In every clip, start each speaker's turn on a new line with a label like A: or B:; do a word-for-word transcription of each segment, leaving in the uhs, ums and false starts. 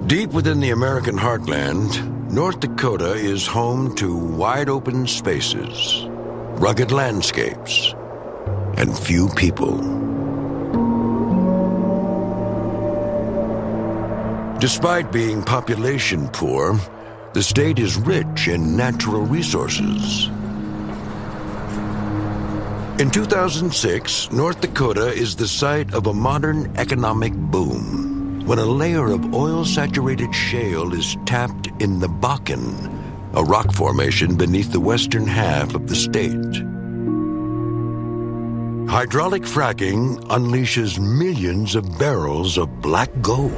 A: Deep within the American heartland, North Dakota is home to wide-open spaces, rugged landscapes, and few people. Despite being population poor, the state is rich in natural resources. In two thousand six, North Dakota is the site of a modern economic boom when a layer of oil-saturated shale is tapped in the Bakken, a rock formation beneath the western half of the state. Hydraulic fracking unleashes millions of barrels of black gold.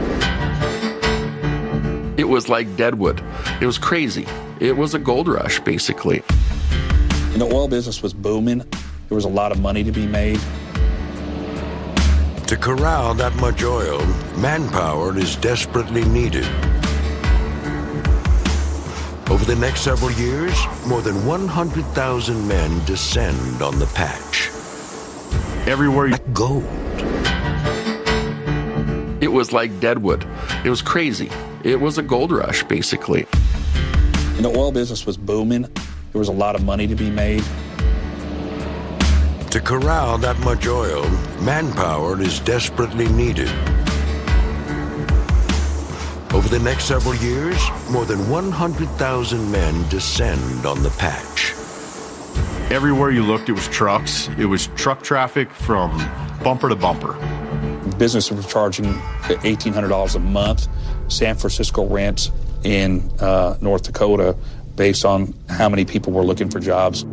B: It was like Deadwood. It was crazy. It was a gold rush, basically.
C: And the oil business was booming. There was a lot of money to be made.
A: To corral that much oil, manpower is desperately needed. Over the next several years, more than one hundred thousand men descend on the patch.
D: Everywhere you
A: Black gold.
B: It was like Deadwood. It was crazy. It was a gold rush, basically.
C: And the oil business was booming. There was a lot of money to be made.
A: To corral that much oil, manpower is desperately needed. Over the next several years, more than one hundred thousand men descend on the patch.
D: Everywhere you looked, it was trucks. It was truck traffic from bumper to bumper.
C: Business was charging eighteen hundred dollars a month, San Francisco rents in uh, North Dakota, based on how many people were looking for jobs.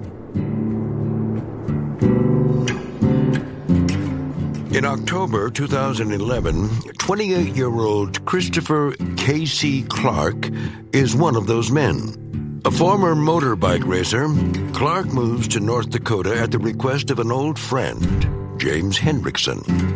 A: In October two thousand eleven, twenty-eight-year-old Christopher Casey Clark is one of those men. A former motorbike racer, Clark moves to North Dakota at the request of an old friend, James Hendrickson.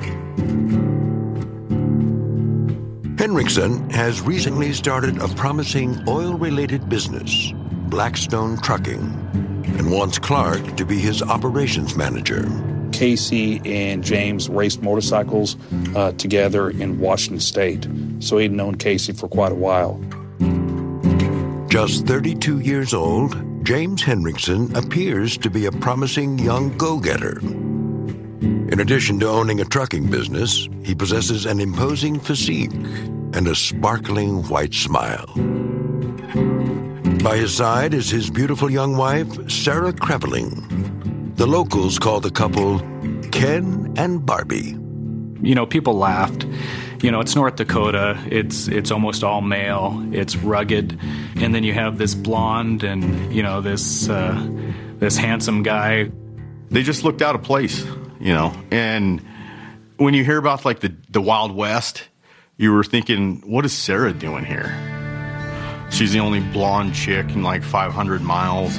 A: Hendrickson has recently started a promising oil-related business, Blackstone Trucking, and wants Clark to be his operations manager.
C: Casey and James raced motorcycles uh, together in Washington State, so he'd known Casey for quite a while.
A: Just thirty-two years old, James Hendrickson appears to be a promising young go-getter. In addition to owning a trucking business, he possesses an imposing physique and a sparkling white smile. By his side is his beautiful young wife, Sarah Creveling. The locals call the couple Ken and Barbie.
E: You know, people laughed. You know, it's North Dakota. It's it's almost all male. It's rugged, and then you have this blonde and you know this uh, this handsome guy.
D: They just looked out of place, you know. And when you hear about like the the Wild West, you were thinking, what is Sarah doing here? She's the only blonde chick in like five hundred miles.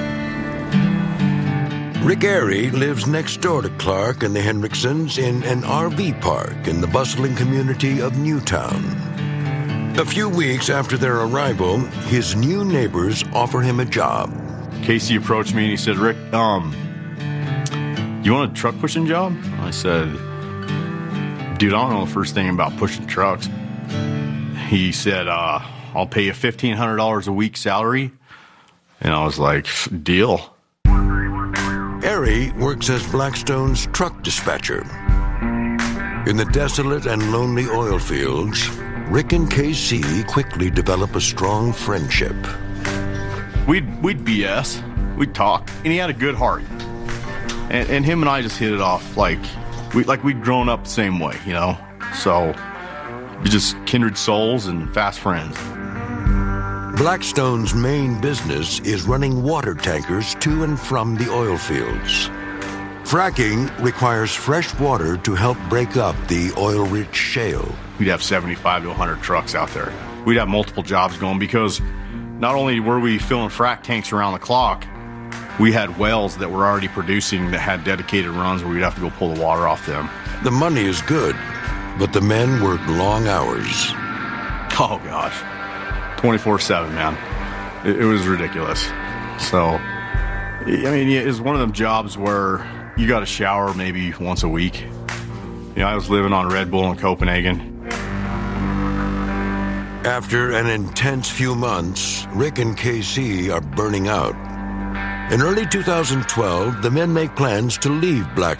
A: Rick Airy lives next door to Clark and the Hendricksons in an R V park in the bustling community of Newtown. A few weeks after their arrival, his new neighbors offer him a job.
D: Casey approached me and he said, Rick, um, you want a truck pushing job? I said, dude, I don't know the first thing about pushing trucks. He said, uh, I'll pay you fifteen hundred dollars a week salary. And I was like, deal.
A: Airy works as Blackstone's truck dispatcher. In the desolate and lonely oil fields, Rick and K C quickly develop a strong friendship.
D: We'd we'd B S, we'd talk, and he had a good heart. And, and him and I just hit it off like we like we'd grown up the same way, you know. So we just kindred souls and fast friends.
A: Blackstone's main business is running water tankers to and from the oil fields. Fracking requires fresh water to help break up the oil-rich shale.
D: We'd have seventy-five to one hundred trucks out there. We'd have multiple jobs going because not only were we filling frack tanks around the clock, we had wells that were already producing that had dedicated runs where we'd have to go pull the water off them.
A: The money is good, but the men work long hours.
D: Oh, gosh. twenty-four seven, man. It, it was ridiculous. So, I mean, it was one of them jobs where you got to shower maybe once a week. You know, I was living on Red Bull in Copenhagen.
A: After an intense few months, Rick and K C are burning out. In early two thousand twelve, the men make plans to leave Black